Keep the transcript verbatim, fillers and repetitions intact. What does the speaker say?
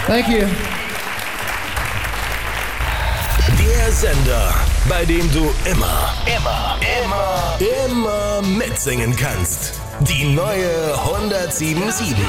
Thank you. Der Sender, bei dem du immer, immer, immer, immer mitsingen kannst. Die neue hundertsieben Komma sieben.